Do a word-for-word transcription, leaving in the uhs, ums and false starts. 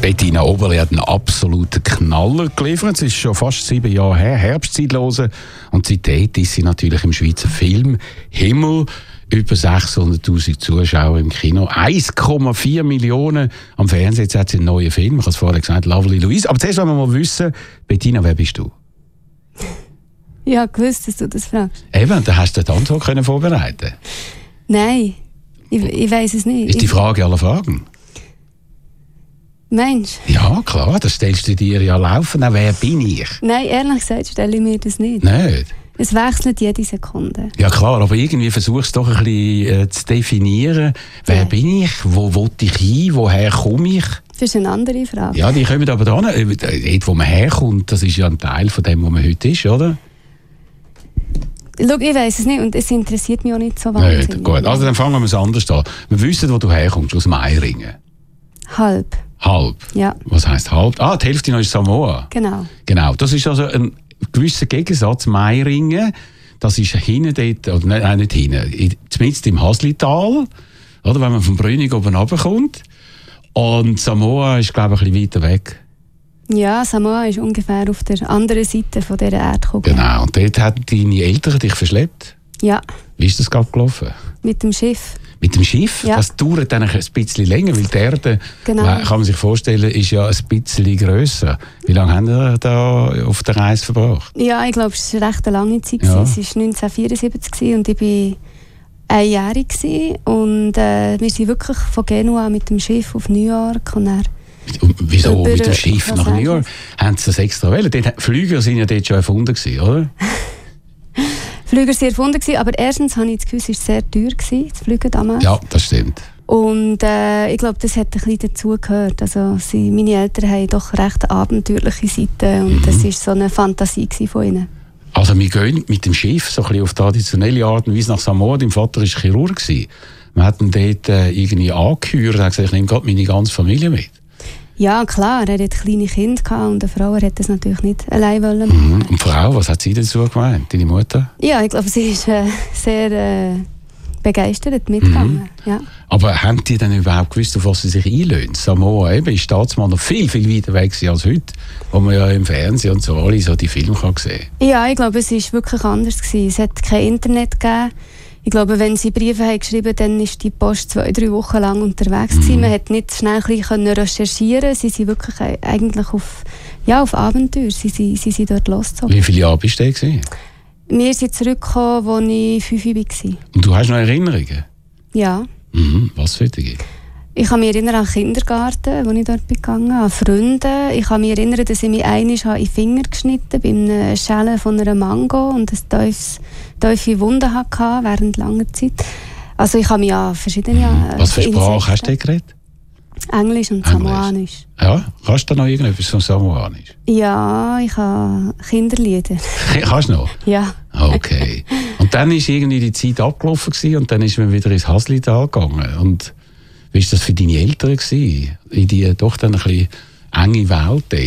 Bettina Oberli hat einen absoluten Knaller geliefert. Es ist schon fast sieben Jahre her, Herbstzeitlose. Und seitdem ist sie natürlich im Schweizer Film Himmel. Über sechshunderttausend Zuschauer im Kino, eins Komma vier Millionen am Fernsehen. Jetzt hat sie einen neuen Film, ich habe es vorher gesagt, Lovely Louise. Aber zuerst wollen wir mal wissen, Bettina, wer bist du? Ich habe gewusst, dass du das fragst. Eben, da hast du die Antwort können vorbereiten. Nein, ich, ich weiss es nicht. Ist die Frage aller Fragen? Meinst du? Ja, klar, das stellst du dir ja laufend. Wer bin ich? Nein, ehrlich gesagt stelle ich mir das nicht. Nicht? Es wechselt jede Sekunde. Ja klar, aber irgendwie versuchst du doch ein bisschen äh, zu definieren, wer ja. bin ich, wo will ich hin, woher komme ich? Das ist eine andere Frage. Ja, die kommen aber da hin. Dort, wo man herkommt, das ist ja ein Teil von dem, wo man heute ist, oder? Schau, ich weiss es nicht und es interessiert mich auch nicht so wahnsinnig. Nicht, gut. Also dann fangen wir es anders an. Wir wissen, wo du herkommst, aus Meiringen. Halb. Halb? Ja. Was heisst halb? Ah, die Hälfte noch ist Samoa. Genau. Genau, das ist also ein gewisser Gegensatz. Meiringen, das ist hinten dort, oder nein, nicht hinten, zumindest im Haslital, oder, wenn man vom Brünig oben runterkommt. Und Samoa ist, glaube ich, ein bisschen weiter weg. Ja, Samoa ist ungefähr auf der anderen Seite von dieser Erdkugel. Genau, und dort haben deine Eltern dich verschleppt? Ja. Wie ist das gerade gelaufen? Mit dem Schiff. Mit dem Schiff? Ja. Das dauert dann ein bisschen länger, weil die Erde, genau. kann man sich vorstellen, ist ja ein bisschen grösser. Wie lange haben Sie da auf der Reise verbracht? Ja, ich glaube, es war eine recht lange Zeit. Ja. Es war neunzehnhundertvierundsiebzig und ich war einjährig. Und äh, wir sind wirklich von Genua mit dem Schiff auf New York. Und dann wieso über, mit dem Schiff nach New York? Haben Sie das extra wählen? Flüge waren ja dort schon erfunden, oder? Flüge waren erfunden, aber erstens habe ich das Gefühl, es war sehr teuer, das Fliegen damals. Ja, das stimmt. Und äh, ich glaube, das hat ein bisschen dazugehört. Also, sie, meine Eltern haben doch recht abenteuerliche Seiten und mhm. das war so eine Fantasie von ihnen. Also wir gehen mit dem Schiff so ein bisschen auf traditionelle Art und Weise nach Samoa. Dein Vater war Chirurg. Wir hatten dort äh, irgendwie angehört und gesagt, ich nehme gerade meine ganze Familie mit. Ja, klar, er hatte kleine Kinder und eine Frau hat das natürlich nicht allein wollen. Mhm. Und die Frau, was hat sie dazu gemeint, deine Mutter? Ja, ich glaube, sie ist äh, sehr äh, begeistert mitgegangen. Mhm. Ja. Aber haben die denn überhaupt gewusst, auf was sie sich einlösen? Samoa eben, ist damals noch viel, viel weiter weg als heute, wo man ja im Fernsehen und so alle so die Filme kann sehen kann. Ja, ich glaube, es war wirklich anders gewesen. Es hat kein Internet gegeben. Ich glaube, wenn sie Briefe haben geschrieben, dann war die Post zwei, drei Wochen lang unterwegs gewesen. Mhm. Man konnte nicht schnell ein bisschen recherchieren. Sie sind wirklich eigentlich auf, ja, auf Abenteuer. Sie, sie, sie sind dort losgezogen. Wie viele Jahre bist du da? Wir sind zurückgekommen, als ich fünf war. Und du hast noch Erinnerungen? Ja. Mhm. Was für dich? Ich kann mich erinnern an den Kindergarten, wo ich dort gegangen bin, an Freunde. Ich kann mich erinnern, dass ich mich einmal in den Finger geschnitten habe, bei einem Schälen von einer Mango und eine tiefe Wunde hatte während langer Zeit. Also ich habe mich an verschiedene... Mhm. Was für Sprache hast du geredet? Englisch und Englisch. Samoanisch. Ja, kannst du noch irgendetwas von Samoanisch? Ja, ich habe Kinderlieder. Kannst du noch? Ja. Okay. Und dann ist irgendwie die Zeit abgelaufen gewesen, und dann ist man wieder ins Haslital gegangen. Und wie war das für deine Eltern gewesen? In die doch dann ein bisschen enge Welt?